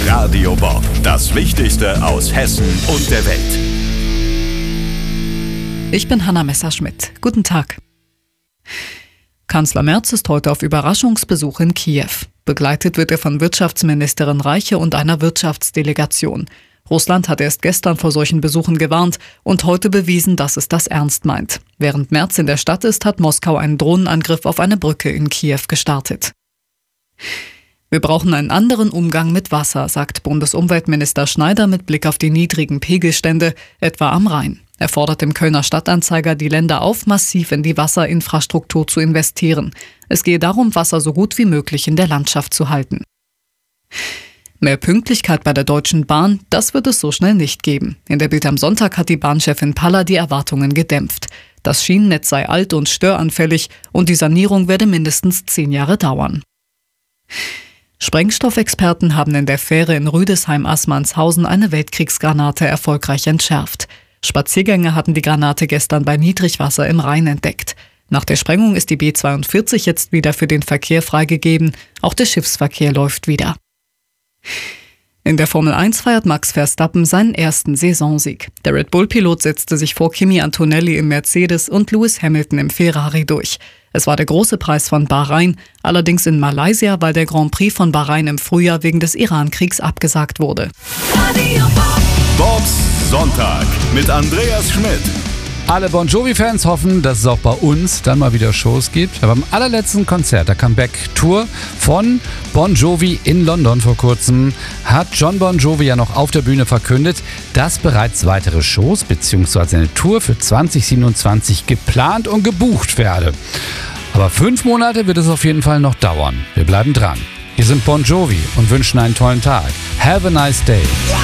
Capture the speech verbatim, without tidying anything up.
Radio Bob, das Wichtigste aus Hessen und der Welt. Ich bin Hanna Messerschmidt. Guten Tag. Kanzler Merz ist heute auf Überraschungsbesuch in Kiew. Begleitet wird er von Wirtschaftsministerin Reiche und einer Wirtschaftsdelegation. Russland hat erst gestern vor solchen Besuchen gewarnt und heute bewiesen, dass es das ernst meint. Während Merz in der Stadt ist, hat Moskau einen Drohnenangriff auf eine Brücke in Kiew gestartet. Wir brauchen einen anderen Umgang mit Wasser, sagt Bundesumweltminister Schneider mit Blick auf die niedrigen Pegelstände, etwa am Rhein. Er fordert im Kölner Stadtanzeiger die Länder auf, massiv in die Wasserinfrastruktur zu investieren. Es gehe darum, Wasser so gut wie möglich in der Landschaft zu halten. Mehr Pünktlichkeit bei der Deutschen Bahn, das wird es so schnell nicht geben. In der Bild am Sonntag hat die Bahnchefin Paller die Erwartungen gedämpft. Das Schienennetz sei alt und störanfällig und die Sanierung werde mindestens zehn Jahre dauern. Sprengstoffexperten haben in der Fähre in Rüdesheim-Assmannshausen eine Weltkriegsgranate erfolgreich entschärft. Spaziergänger hatten die Granate gestern bei Niedrigwasser im Rhein entdeckt. Nach der Sprengung ist die B zweiundvierzig jetzt wieder für den Verkehr freigegeben. Auch der Schiffsverkehr läuft wieder. In der Formel eins feiert Max Verstappen seinen ersten Saisonsieg. Der Red Bull-Pilot setzte sich vor Kimi Antonelli im Mercedes und Lewis Hamilton im Ferrari durch. Es war der große Preis von Bahrain, allerdings in Malaysia, weil der Grand Prix von Bahrain im Frühjahr wegen des Iran-Kriegs abgesagt wurde. Bobs Sonntag mit Andreas Schmidt. Alle Bon Jovi-Fans hoffen, dass es auch bei uns dann mal wieder Shows gibt. Aber beim allerletzten Konzert, der Comeback-Tour von Bon Jovi in London vor kurzem, hat John Bon Jovi ja noch auf der Bühne verkündet, dass bereits weitere Shows bzw. eine Tour für zwanzig siebenundzwanzig geplant und gebucht werde. Aber fünf Monate wird es auf jeden Fall noch dauern. Wir bleiben dran. Wir sind Bon Jovi und wünschen einen tollen Tag. Have a nice day.